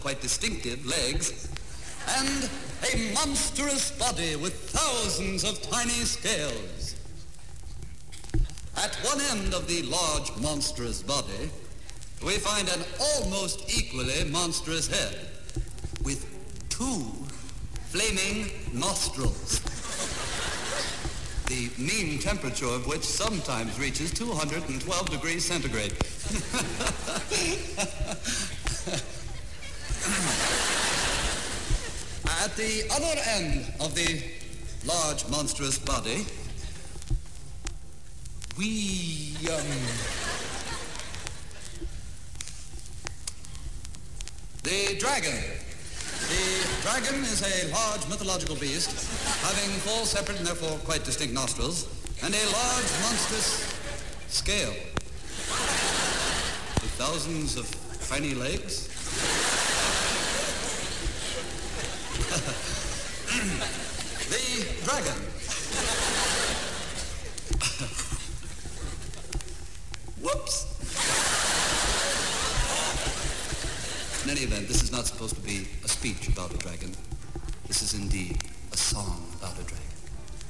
quite distinctive legs, and a monstrous body with thousands of tiny scales. At one end of the large, monstrous body, we find an almost equally monstrous head with two flaming nostrils, the mean temperature of which sometimes reaches 212 degrees centigrade. At the other end of the large, monstrous body, the dragon. The dragon is a large mythological beast, having four separate and therefore quite distinct nostrils, and a large, monstrous scale, with thousands of tiny legs. The dragon. Whoops. In any event, this is not supposed to be a speech about a dragon. This is indeed a song about a dragon.